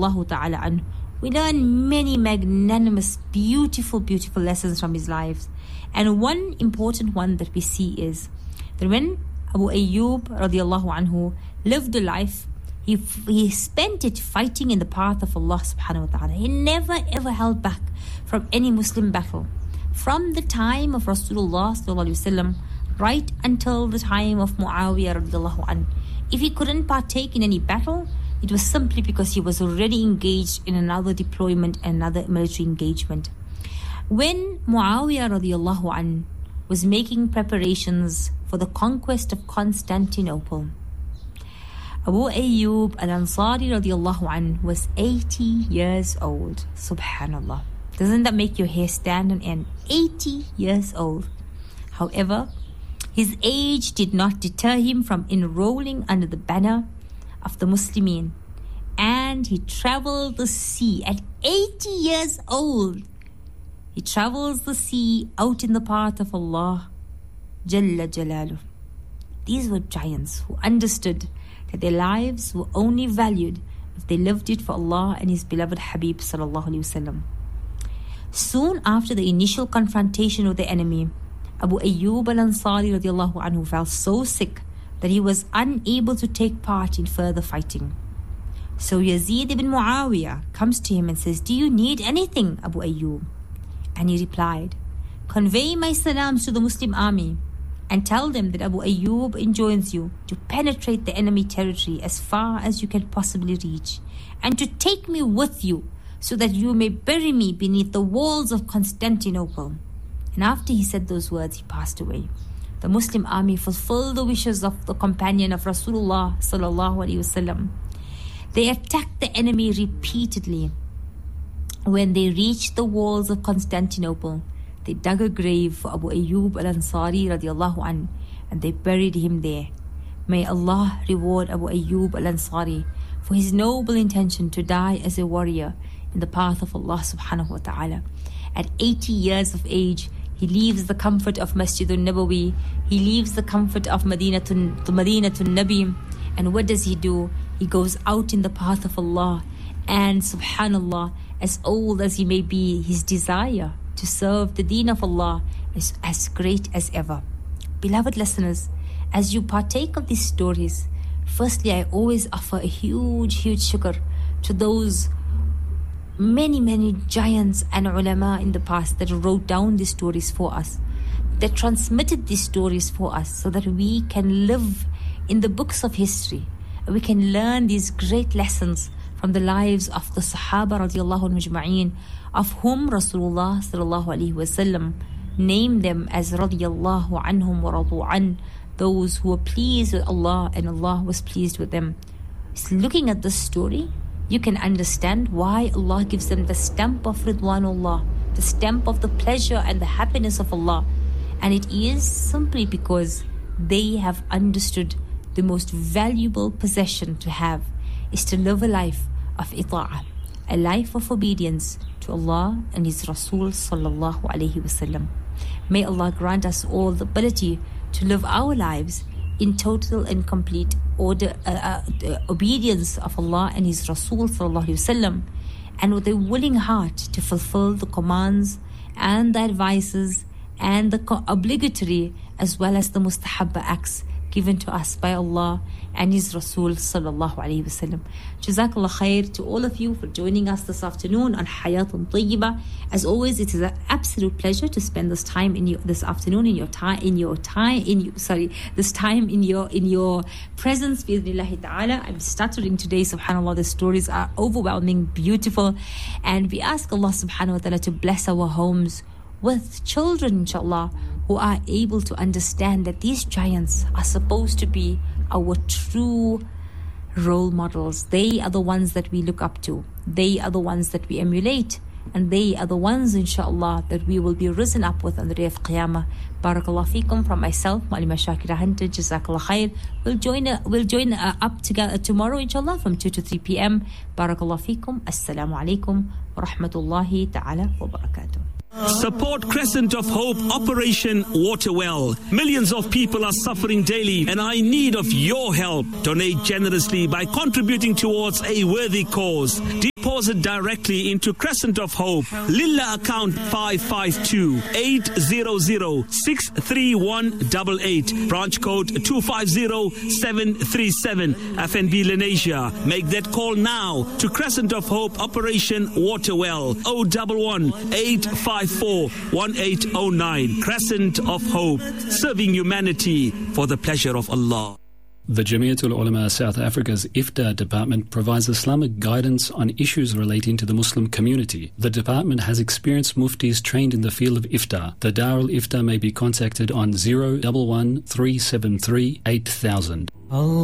radiallahu ta'ala anhu, we learn many magnanimous, beautiful lessons from his lives. And one important one that we see is that when Abu Ayyub radiallahu anhu lived a life, he spent it fighting in the path of Allah subhanahu wa ta'ala. He never ever held back from any Muslim battle. From the time of Rasulullah sallallahu alaihi wasallam right until the time of Muawiyah radiallahu anhu, if he couldn't partake in any battle, it was simply because he was already engaged in another deployment, another military engagement. When Muawiyah radiallahu anhu was making preparations for the conquest of Constantinople, Abu Ayyub al-Ansari radiallahu anhu was 80 years old. Subhanallah. Doesn't that make your hair stand on end? 80 years old. However, his age did not deter him from enrolling under the banner of the Muslimin. And he traveled the sea at 80 years old. He travels the sea out in the path of Allah Jalla Jalaluh. These were giants who understood that their lives were only valued if they lived it for Allah and His beloved Habib sallallahu alaihi wasallam. Soon after the initial confrontation with the enemy, Abu Ayyub al-Ansari radiallahu anhu fell so sick that he was unable to take part in further fighting. So Yazid ibn Muawiyah comes to him and says, "Do you need anything, Abu Ayyub?" And he replied, "Convey my salams to the Muslim army and tell them that Abu Ayyub enjoins you to penetrate the enemy territory as far as you can possibly reach, and to take me with you so that you may bury me beneath the walls of Constantinople." And after he said those words, he passed away. The Muslim army fulfilled the wishes of the companion of Rasulullah sallallahu alaihi wasallam. They attacked the enemy repeatedly. When they reached the walls of Constantinople, they dug a grave for Abu Ayyub al-Ansari radiallahu anhu, and they buried him there. May Allah reward Abu Ayyub al-Ansari for his noble intention to die as a warrior in the path of Allah subhanahu wa ta'ala. At 80 years of age, he leaves the comfort of Masjidun Nabawi, he leaves the comfort of Madinatun Nabi, and what does he do? He goes out in the path of Allah, and subhanallah, as old as he may be, his desire to serve the deen of Allah is as great as ever. Beloved listeners, as you partake of these stories, firstly, I always offer a huge shukr to those many giants and ulama in the past that wrote down these stories for us, that transmitted these stories for us so that we can live in the books of history. We can learn these great lessons from the lives of the Sahaba radiallahu majma'een, of whom Rasulullah sallallahu alaihi wasallam named them as radiallahu anhum wa radu an, those who were pleased with Allah and Allah was pleased with them. So looking at this story, you can understand why Allah gives them the stamp of Ridwanullah, the stamp of the pleasure and the happiness of Allah. And it is simply because they have understood the most valuable possession to have is to live a life of ita'ah, a life of obedience to Allah and His Rasul sallallahu alaihi wasallam. May Allah grant us all the ability to live our lives in total and complete obedience of Allah and His Rasul sallallahu alaihi wasallam, and with a willing heart to fulfill the commands and the advices and the obligatory as well as the mustahabba acts given to us by Allah and His Rasul sallallahu alaihi wasallam. Jazakallah khair to all of you for joining us this afternoon on Hayatun Tayyibah. As always, it is an absolute pleasure to spend this time this afternoon in your presence. Bi'idhnillahi ta'ala. I'm stuttering today. Subhanallah, the stories are overwhelming, beautiful, and we ask Allah subhanahu wa ta'ala to bless our homes with children, inshallah, who are able to understand that these giants are supposed to be our true role models. They are the ones that we look up to. They are the ones that we emulate. And they are the ones, inshallah, that we will be risen up with on the day of Qiyamah. Barakallah feekum from myself, Malima Shakira Hunter, Jazakallah khair. We'll join up together tomorrow, inshallah, from 2 to 3 p.m. Barakallah feekum. Assalamu alaikum wa rahmatullahi ta'ala wa barakatuh. Support Crescent of Hope Operation Waterwell. Millions of people are suffering daily and are in need of your help. Donate generously by contributing towards a worthy cause. deposit directly into Crescent of Hope, Lilla account 552-800-63188, branch code 250737, FNB Lenasia. Make that call now to Crescent of Hope Operation Waterwell, 011-854-1809. Crescent of Hope, serving humanity for the pleasure of Allah. The Jamiatul Ulama South Africa's IFTA department provides Islamic guidance on issues relating to the Muslim community. The department has experienced muftis trained in the field of IFTA. The Darul IFTA may be contacted on 011 373 8000.